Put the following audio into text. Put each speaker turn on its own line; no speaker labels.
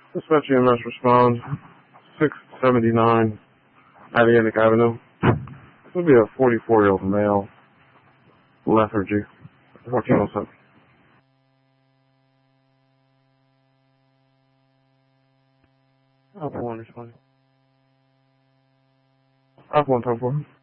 Dispatch EMS respond 679 Adiatic Avenue. This will be a 44-year-old male, lethargy, 1407. Alpha 1 responding. Alpha 1 10-4.